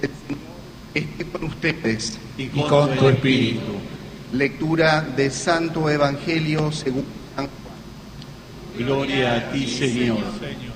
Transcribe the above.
esté con ustedes. Y con tu espíritu. Lectura del Santo Evangelio según San Juan. Gloria a ti, Señor.